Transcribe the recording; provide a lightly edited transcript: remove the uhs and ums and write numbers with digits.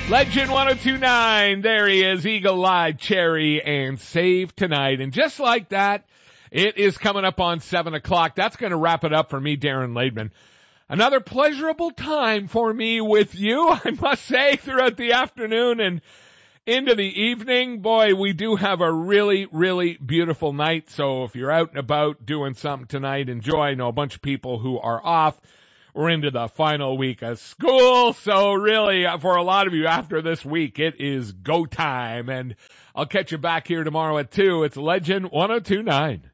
Legend 1029, there he is, Eagle Eye, Cherry, and Save Tonight. And just like that, it is coming up on 7 o'clock. That's going to wrap it up for me, Darren Laidman. Another pleasurable time for me with you, I must say, throughout the afternoon and into the evening. Boy, we do have a really, really beautiful night. So if you're out and about doing something tonight, enjoy. I know a bunch of people who are off. We're into the final week of school, so really, for a lot of you after this week, it is go time. And I'll catch you back here tomorrow at 2. It's Legend 1029.